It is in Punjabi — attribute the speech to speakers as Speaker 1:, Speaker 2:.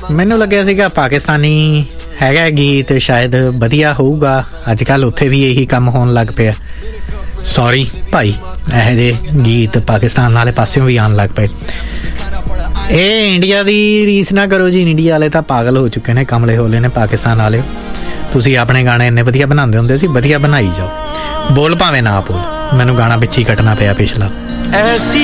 Speaker 1: ਮੈਨੂੰ ਲੱਗਿਆ ਸੀਗਾ ਪਾਕਿਸਤਾਨੀ ਹੈਗਾ ਗੀਤ ਸ਼ਾਇਦ ਵਧੀਆ ਹੋਊਗਾ। ਅੱਜ ਕੱਲ੍ਹ ਉੱਥੇ ਵੀ ਇਹੀ ਕੰਮ ਹੋਣ ਲੱਗ ਪਿਆ। ਸੌਰੀ ਭਾਈ, ਇਹੋ ਜਿਹੇ ਗੀਤ ਪਾਕਿਸਤਾਨ ਵਾਲੇ ਪਾਸਿਓਂ ਵੀ ਆਉਣ ਲੱਗ ਪਏ। ਇਹ ਇੰਡੀਆ ਦੀ ਰੀਸ ਨਾ ਕਰੋ ਜੀ। ਇੰਡੀਆ ਵਾਲੇ ਤਾਂ ਪਾਗਲ ਹੋ ਚੁੱਕੇ ਨੇ, ਕਮਲੇ ਹੋਲੇ ਨੇ। ਪਾਕਿਸਤਾਨ ਵਾਲੇ ਤੁਸੀਂ ਆਪਣੇ ਗਾਣੇ ਇੰਨੇ ਵਧੀਆ ਬਣਾਉਂਦੇ ਹੁੰਦੇ ਸੀ, ਵਧੀਆ ਬਣਾਈ ਜਾਓ। ਬੋਲ ਭਾਵੇਂ ਨਾ ਬੋਲ, ਮੈਨੂੰ ਗਾਣਾ ਵਿੱਚ ਹੀ ਕੱਟਣਾ ਪਿਆ ਪਿਛਲਾ।